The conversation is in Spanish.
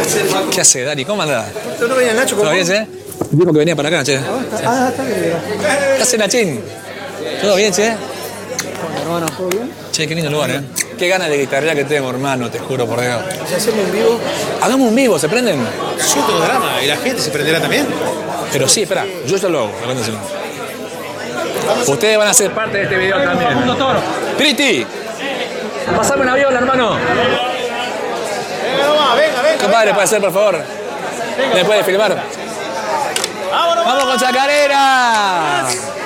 ¿Qué hace, Dari? ¿Cómo andás? ¿No venía el Nacho? ¿Todo bien, che? Dijo que venía para acá, che. Está bien. ¿Qué hace, Nachín? ¿Todo bien, che? Hermano, ¿todo bien? Che, qué lindo lugar, ¿eh? Qué ganas de guitarrear que tengo, hermano, te juro por Dios. Si hacemos un vivo. Hagamos un vivo, ¿se prenden? Yo tengo drama. ¿Y la gente se prenderá también? Pero sí, espera, yo ya lo hago. Aguántense. Ustedes van a ser parte de este video también. ¡Priti! ¡Pasame una viola, hermano! Venga nomás, venga. Compadre, ¿puede ser, por favor? ¿Me puede filmar? ¡Vamos con Chacarera!